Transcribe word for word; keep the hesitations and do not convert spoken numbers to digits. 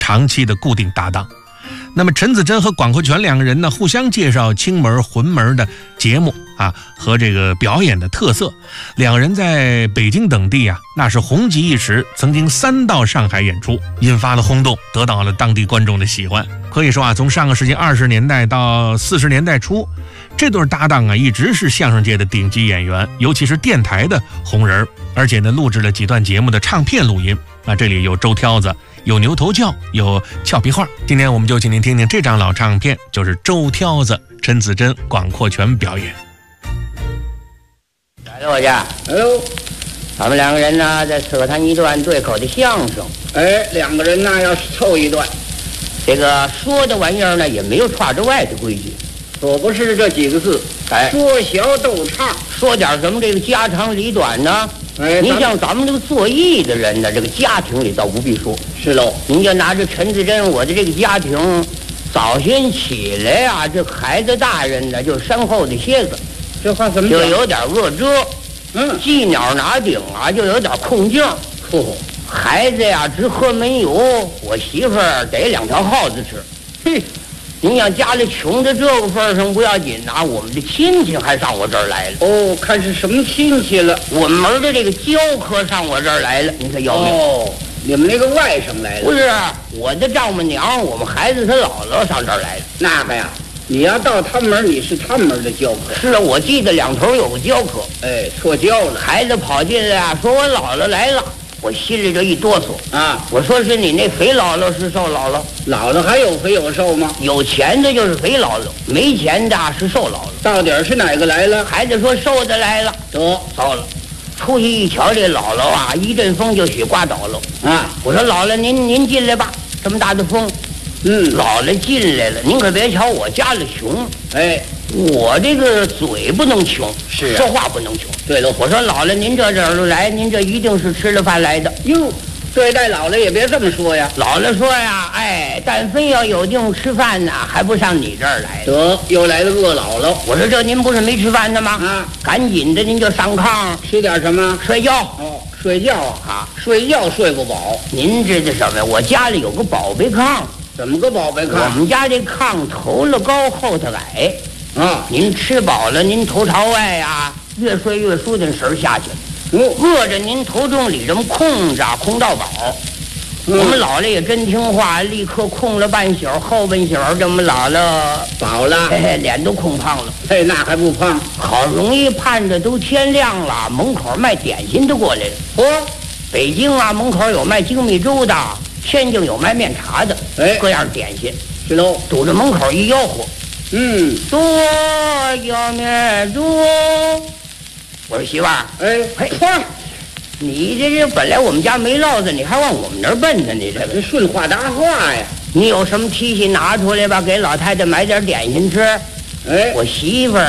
长期的固定搭档。那么陈子珍和广阔全两个人呢，互相介绍清门浑门的节目啊和这个表演的特色。两人在北京等地啊，那是红极一时，曾经三到上海演出，引发了轰动，得到了当地观众的喜欢。可以说啊，从上个世纪二十年代到四十年代初，这对搭档啊一直是相声界的顶级演员，尤其是电台的红人，而且呢录制了几段节目的唱片录音啊。这里有周挑子，有牛头教，有俏皮话。今天我们就请您听听这张老唱片，就是周挑子、陈子珍、广阔全表演。 来了，我家， 哎呦， 他们两个人呢在扯谈一段对口的相声。 哎，两个人呢要凑一段， 这个说的玩意儿呢也没有差之外的规矩， 可不是这几个字， 哎， 说小逗唱， 说点什么这个家长里短呢？ 哎， 你像咱们这个做艺的人呢，这个家庭里倒不必说。 是喽， 您就拿着陈子珍我的这个家庭，早先起来呀、啊，这孩子大人呢就身后的蝎子， 这话怎么讲？ 就有点恶遮， 嗯， 鸡鸟拿顶啊，就有点空镜。 嚯， 孩子呀只喝没油，我媳妇儿得两条耗子吃。 嘿， 您想家里穷到这个份上不要紧呐、啊，我们的亲戚还上我这儿来了。 哦，看是什么亲戚了？ 我们门的这个教科上我这儿来了，您看要不要？ 哦，你们那个外甥来了？ 不是，我的丈母娘，我们孩子他姥姥上这儿来了。 那个呀，你要到他门，你是他门的教科。 是啊，我记得两头有个教科。 哎，错教了。 孩子跑进来啊，说我姥姥来了，我心里就一哆嗦啊。 我说是你那肥姥姥是瘦姥姥？ 姥姥还有肥有瘦吗？ 有钱的就是肥姥姥，没钱的是瘦姥姥。 到底是哪个来了？ 孩子说瘦的来了， 得糟了。出去一瞧，这姥姥啊，一阵风就许刮倒了啊！ 我说姥姥，您您进来吧，这么大的风。 嗯， 姥姥进来了，您可别瞧我家里穷， 哎， 我这个嘴不能穷， 是、啊、 说话不能穷。 对了， 我说姥姥，您这阵儿来，您这一定是吃了饭来的。 哟，对待姥姥也别这么说呀。 姥姥说呀，哎，但非要有地方吃饭呢，还不上你这儿来。 得，又来了饿姥姥。 我说这您不是没吃饭的吗？ 啊， 赶紧的，您就上炕吃点什么？ 睡觉。 哦，睡觉啊， 啊， 睡觉睡不饱。 您知道什么呀？我家里有个宝贝炕。 怎么个宝贝炕？ 我们家这炕头了高，后头矮。 啊， 您吃饱了，您头朝外呀、啊，越睡越舒坦神下去了。 哦， 饿着您头中里这么空着，空到饱。嗯、我们姥姥也真听话，立刻空了半宿，后半宿这么姥姥饱了， 嘿嘿，脸都空胖了。 嘿，那还不胖？ 好容易盼着都天亮了，门口卖点心的过来了。 嚯、 哦，北京啊，门口有卖精米粥的，天津有卖面茶的， 哎， 各样点心。 是喽， 堵着门口一吆喝， 嗯， 多要面粥。我说媳妇儿， 哎， 嘿，你这这本来我们家没烙子，你还往我们那儿奔呢？你这个顺话搭话呀！ 你有什么提醒拿出来吧，给老太太买点点心吃。 哎， 我媳妇儿